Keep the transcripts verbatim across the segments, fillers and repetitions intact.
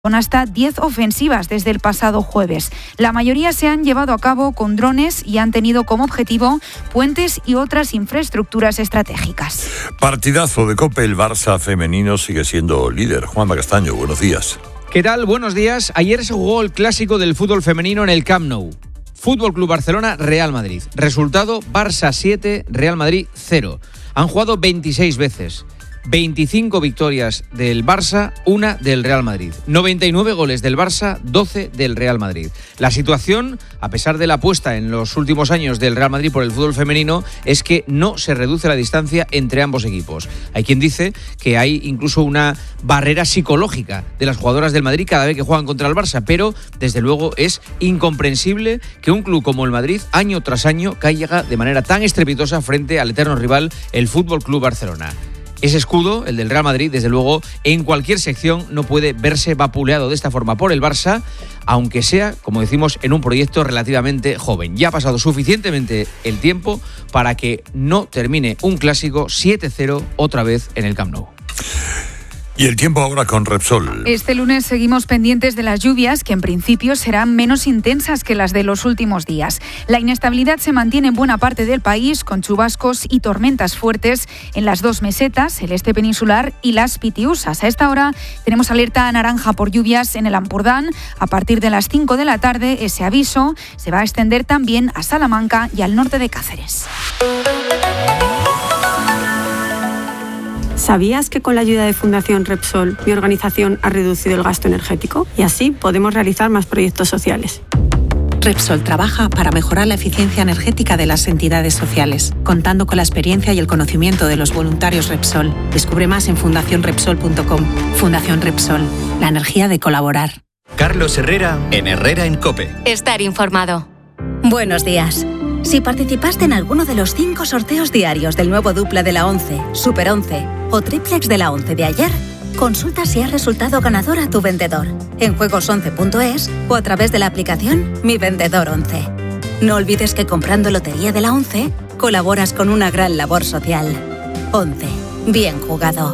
con hasta diez ofensivas desde el pasado jueves. La mayoría se han llevado a cabo con drones y han tenido como objetivo puentes y otras infraestructuras estratégicas. Partidazo de COPE, el Barça femenino sigue siendo líder. Juanma Castaño, buenos días. ¿Qué tal? Buenos días. Ayer se jugó el clásico del fútbol femenino en el Camp Nou. Fútbol Club Barcelona, Real Madrid. Resultado, Barça siete, Real Madrid cero. Han jugado veintiséis veces. veinticinco victorias del Barça, una del Real Madrid. noventa y nueve goles del Barça, doce del Real Madrid. La situación, a pesar de la apuesta en los últimos años del Real Madrid por el fútbol femenino, es que no se reduce la distancia entre ambos equipos. Hay quien dice que hay incluso una barrera psicológica de las jugadoras del Madrid cada vez que juegan contra el Barça, pero desde luego es incomprensible que un club como el Madrid, año tras año, caiga de manera tan estrepitosa frente al eterno rival, el Fútbol Club Barcelona. Ese escudo, el del Real Madrid, desde luego, en cualquier sección no puede verse vapuleado de esta forma por el Barça, aunque sea, como decimos, en un proyecto relativamente joven. Ya ha pasado suficientemente el tiempo para que no termine un clásico siete cero otra vez en el Camp Nou. Y el tiempo ahora con Repsol. Este lunes seguimos pendientes de las lluvias, que en principio serán menos intensas que las de los últimos días. La inestabilidad se mantiene en buena parte del país, con chubascos y tormentas fuertes en las dos mesetas, el este peninsular y las Pitiusas. A esta hora tenemos alerta naranja por lluvias en el Ampurdán. A partir de las cinco de la tarde, ese aviso se va a extender también a Salamanca y al norte de Cáceres. ¿Sabías que con la ayuda de Fundación Repsol, mi organización ha reducido el gasto energético? Y así podemos realizar más proyectos sociales. Repsol trabaja para mejorar la eficiencia energética de las entidades sociales, contando con la experiencia y el conocimiento de los voluntarios Repsol. Descubre más en fundación repsol punto com. Fundación Repsol, la energía de colaborar. Carlos Herrera, en Herrera en COPE. Estar informado. Buenos días. Si participaste en alguno de los cinco sorteos diarios del nuevo dupla de la once, Super once o Triplex de la once de ayer, consulta si has resultado ganador a tu vendedor en juegos once punto es o a través de la aplicación Mi Vendedor once. No olvides que comprando Lotería de la once, colaboras con una gran labor social. once. Bien jugado.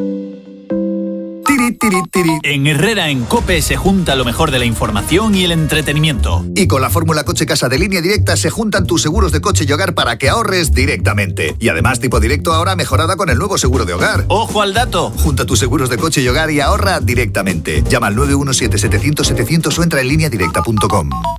En Herrera en COPE se junta lo mejor de la información y el entretenimiento. Y con la fórmula Coche Casa de Línea Directa se juntan tus seguros de coche y hogar para que ahorres directamente. Y además Tipo Directo ahora mejorada con el nuevo seguro de hogar. ¡Ojo al dato! Junta tus seguros de coche y hogar y ahorra directamente. Llama al nueve uno siete, setecientos, setecientos o entra en línea directa punto com.